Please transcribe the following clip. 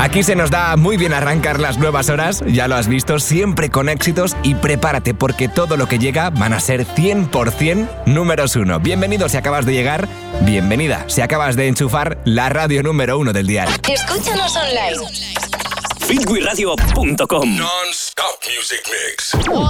Aquí se nos da muy bien arrancar las nuevas horas, ya lo has visto, siempre con éxitos, y prepárate porque todo lo que llega van a ser 100% números 1. Bienvenido si acabas de llegar, bienvenida si acabas de enchufar la radio número 1 del dial. Escúchanos online. Fitwiradio.com Non-stop music mix.